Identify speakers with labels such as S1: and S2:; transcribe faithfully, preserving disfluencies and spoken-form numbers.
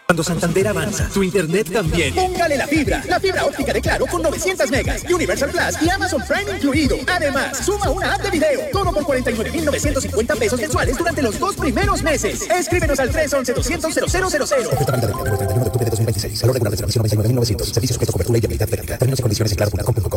S1: Cuando Santander avanza, tu internet también.
S2: Póngale la fibra. La fibra óptica de Claro con novecientos megas, Universal Plus y Amazon Prime incluido. Además, suma una app de video. Todo por cuarenta y nueve mil novecientos cincuenta pesos mensuales durante los dos primeros meses. Escríbenos al tres once, doscientos, cero cero cero cero.
S3: Oferta válida del treinta y uno de octubre de dos mil veintiséis. Valor regular de servicio noventa y nueve mil novecientos. Servicio sujeto a cobertura y viabilidad técnica. Términos y condiciones en claro punto com punto co.